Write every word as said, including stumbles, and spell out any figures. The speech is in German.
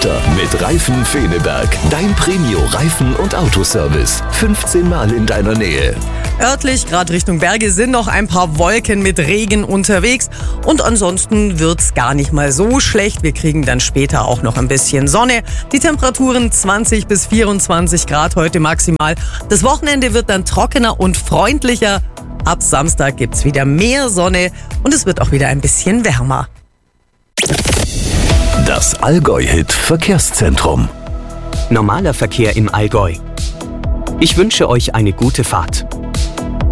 Wetter mit Reifen Feneberg. Dein Premio-Reifen- und Autoservice. fünfzehn Mal in deiner Nähe. Örtlich, gerade Richtung Berge, sind noch ein paar Wolken mit Regen unterwegs. Und ansonsten wird's gar nicht mal so schlecht. Wir kriegen dann später auch noch ein bisschen Sonne. Die Temperaturen zwanzig bis vierundzwanzig Grad heute maximal. Das Wochenende wird dann trockener und freundlicher. Ab Samstag gibt's wieder mehr Sonne und es wird auch wieder ein bisschen wärmer. Das Allgäu-Hit Verkehrszentrum. Normaler Verkehr im Allgäu. Ich wünsche euch eine gute Fahrt.